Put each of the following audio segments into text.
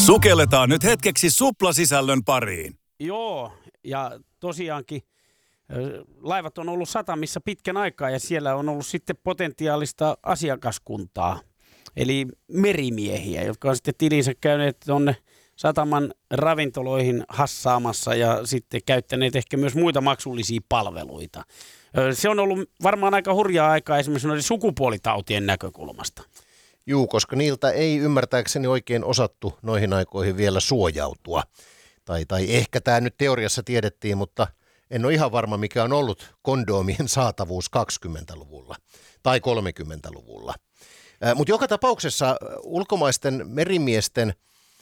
Sukelletaan nyt hetkeksi Supla-sisällön pariin. Joo, ja tosiaankin laivat on ollut satamissa pitkän aikaa ja siellä on ollut sitten potentiaalista asiakaskuntaa. Eli merimiehiä, jotka on sitten tilinsä käyneet tuonne sataman ravintoloihin hassaamassa ja sitten käyttäneet ehkä myös muita maksullisia palveluita. Se on ollut varmaan aika hurjaa aikaa esimerkiksi noiden sukupuolitautien näkökulmasta. Juu, koska niiltä ei ymmärtääkseni oikein osattu noihin aikoihin vielä suojautua. Tai ehkä tämä nyt teoriassa tiedettiin, mutta en ole ihan varma, mikä on ollut kondoomien saatavuus 20-luvulla tai 30-luvulla. Mutta joka tapauksessa ulkomaisten merimiesten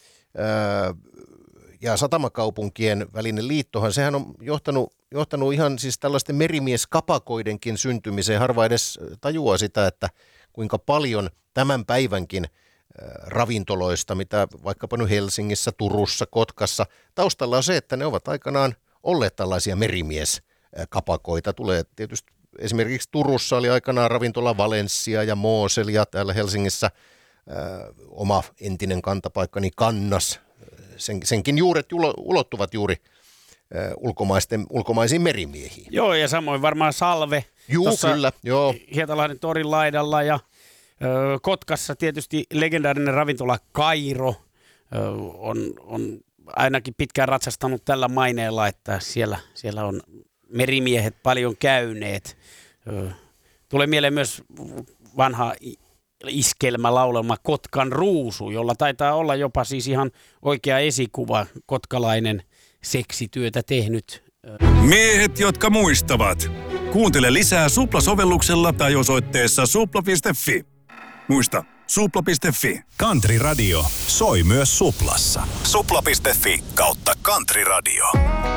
ja satamakaupunkien välinen liittohan, sehän on johtanut ihan siis tällaisten merimieskapakoidenkin syntymiseen. Harva edes tajuaa sitä, että kuinka paljon tämän päivänkin ravintoloista, mitä vaikkapa nyt Helsingissä, Turussa, Kotkassa, taustalla on se, että ne ovat aikanaan olleet tällaisia merimieskapakoita. Tulee tietysti esimerkiksi Turussa oli aikanaan ravintola Valencia ja Mosel ja täällä Helsingissä oma entinen kantapaikkani Kannas. Senkin juuret ulottuvat juuri ulkomaisiin merimiehiin. Joo, ja samoin varmaan Salve. Juu, kyllä, joo. Hietalahden torin laidalla ja Kotkassa tietysti legendaarinen ravintola Kairo on ainakin pitkään ratsastanut tällä maineella, että siellä on merimiehet paljon käyneet. Tulee mieleen myös vanha iskelmälaulema Kotkan ruusu, jolla taitaa olla jopa siis ihan oikea esikuva, kotkalainen seksityötä tehnyt. Miehet, jotka muistavat. Kuuntele lisää Supla-sovelluksella tai osoitteessa supla.fi. Muista, supla.fi. Country Radio soi myös Suplassa. Supla.fi/Country Radio.